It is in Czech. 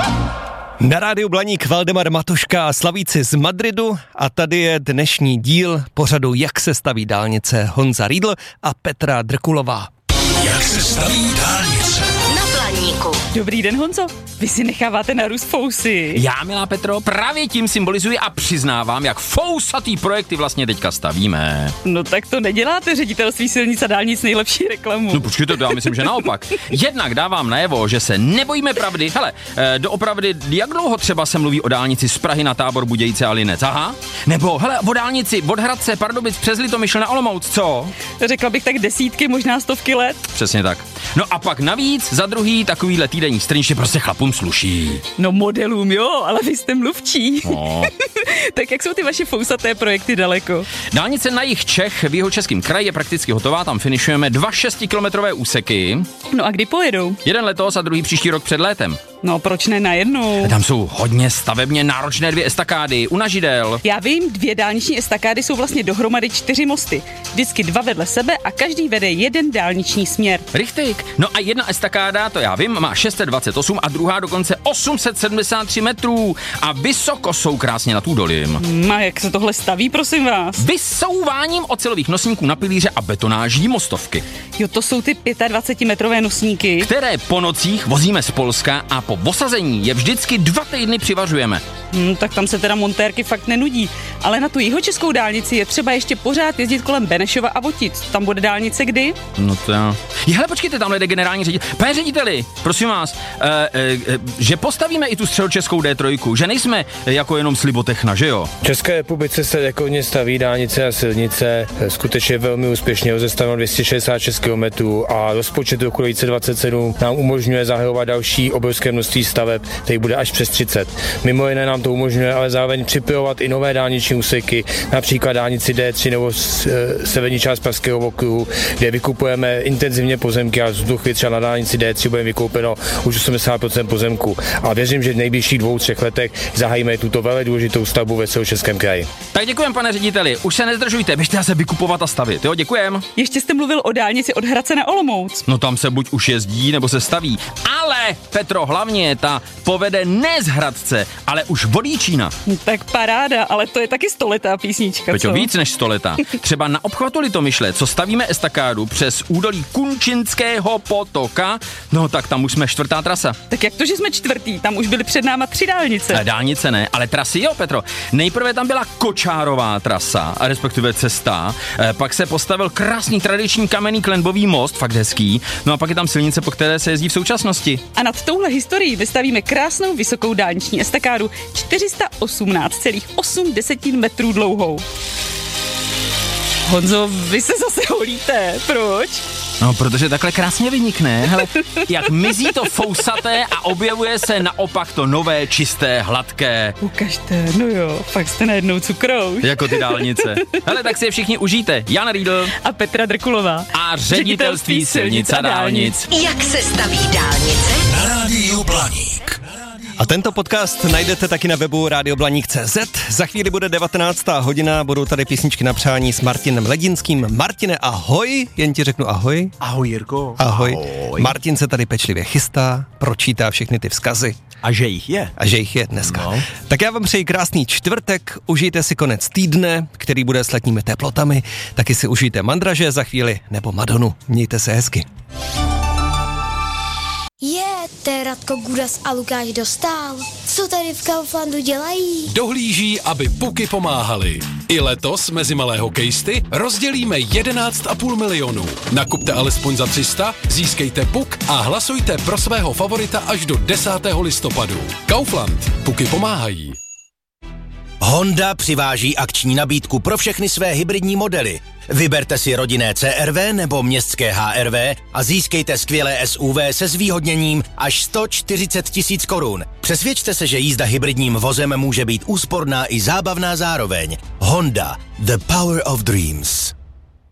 Na rádiu Blaník Valdemar Matuška a slavíci z Madridu a tady je dnešní díl pořadu Jak se staví dálnice, Honza Riedl a Petra Drkulová. Jak se staví dálnice? Na Blaníku. Dobrý den, Honzo. Vy si necháváte narůst fousy. Já, milá Petro, právě tím symbolizuji a přiznávám, jak fousatý projekty vlastně teďka stavíme. No tak to neděláte Ředitelství silnic a dálnic nejlepší reklamu. No počkejte, já myslím, že naopak. Jednak dávám najevo, že se nebojíme pravdy. Hele, doopravdy, jak dlouho třeba se mluví o dálnici z Prahy na Tábor, Budějice a Linec, aha? Nebo, hele, o dálnici od Hradce, Pardubic přes Litomyšl na Olomouc, co? Řekla bych tak desítky, možná stovky let. Přesně tak. No a pak navíc za druhý takovýhle týdenní strniště prostě chlapům sluší. No modelům jo, ale vy jste mluvčí. No. Tak jak jsou ty vaše fousaté projekty daleko? Dálnice na jih Čech v Jihočeském kraji je prakticky hotová, tam finišujeme 2 6kilometrové úseky. No a kdy pojedou? Jeden letos a druhý příští rok před létem. No proč ne najednou? Tam jsou hodně stavebně náročné 2 estakády u Nažidel. Já vím, 2 dálniční estakády jsou vlastně dohromady 4 mosty. Vždycky 2 vedle sebe a každý vede jeden dálniční směr. Richtig. No a jedna estakáda, to já vím, má 628 a druhá dokonce 873 metrů. A vysoko jsou krásně nad údolím. A jak se tohle staví, prosím vás? Vysouváním ocelových nosníků na pilíře a betonáží mostovky. Jo, to jsou ty 25metrové nosníky. Které po nocích vozíme z Polska a po osazení je vždycky 2 týdny přivažujeme. Tak tam se teda montérky fakt nenudí. Ale na tu jihočeskou dálnici je třeba ještě pořád jezdit kolem Benešova a Votic. Tam bude dálnice kdy? No to já. Hele, počkejte, tamhle jde generální ředitel. Pane řediteli, prosím vás, že postavíme i tu středočeskou D3, že nejsme jako jenom Slibotechna, že jo? V České republice se jako staví dálnice a silnice skutečně velmi úspěšně, rozestaveno 266 km a rozpočet roku 2027 nám umožňuje zahajovat další obrovské množství staveb, který bude až přes 30. Mimo jiné nám to umožňuje ale zároveň připojovat i nové dálniční úseky, například dálnici D3 nebo severní část Pražského okruhu, kde vykupujeme intenzivně pozemky a v chvíli třeba na dálnici D3 bude vykoupeno už 80% pozemku. A věřím, že v nejbližších 2-3 letech zahájíme tuto velmi důležitou stavbu ve Středočeském kraji. Tak děkujem, pane řediteli. Už se nezdržujte, běžte se vykupovat a stavit. Jo, děkujem. Ještě jste mluvil o dálnici od Hradce na Olomouc. No tam se buď už jezdí, nebo se staví. Ale, Petro, hlavně ta povede ne z Hradce, ale už od Jíčína. Tak paráda, ale to je taky 100letá písnička, Peťo, co? víc než 100letá. Třeba na obchvatu Litomyšle, co stavíme estakádu přes údolí Kunčinského potoka, no tak tam už jsme 4. trasa. Tak jak to, že jsme 4? Tam už byly před náma 3 dálnice. Dálnice ne, ale trasy jo, Petro. Nejprve tam byla kočárová trasa, a respektive cesta, pak se postavil krásný tradiční kamenný klenbový most, fakt hezký, no a pak je tam silnice, po které se jezdí v současnosti. A nad touhle historií vystavíme krásnou vysokou dálniční estakádu 418,8 metrů dlouhou. Honzo, vy se zase holíte, proč? No, protože takhle krásně vynikne, hele, jak mizí to fousaté a objevuje se naopak to nové, čisté, hladké. Ukažte, no jo, fakt jste najednou cukrouš. Jako ty dálnice. Hele, tak si je všichni užijte. Jan Riedl A Petra Drkulová. a Ředitelství silnic a dálnic. Jak se staví dálnice? Na rádiu Blaník. A tento podcast najdete taky na webu radioblaník.cz. Za chvíli bude 19. hodina, budou tady písničky na přání s Martinem Ledinským. Martine, ahoj, jen ti řeknu ahoj. Ahoj, Jirko. Ahoj. Martin se tady pečlivě chystá, pročítá všechny ty vzkazy. A že jich je. A že jich je dneska. No. Tak já vám přeji krásný čtvrtek, užijte si konec týdne, který bude s letními teplotami, taky si užijte Mandraže za chvíli nebo Madonu. Mějte se hezky. To je Radko Gudas a Lukáš Dostál. Co tady v Kauflandu dělají? Dohlíží, aby puky pomáhaly. I letos mezi malé hokejisty rozdělíme 11,5 milionu. Nakupte alespoň za 300, získejte puk a hlasujte pro svého favorita až do 10. listopadu. Kaufland. Puky pomáhají. Honda přiváží akční nabídku pro všechny své hybridní modely. Vyberte si rodinné CR-V nebo městské HR-V a získejte skvělé SUV se zvýhodněním až 140 000 korun. Přesvědčte se, že jízda hybridním vozem může být úsporná i zábavná zároveň. Honda. The power of dreams.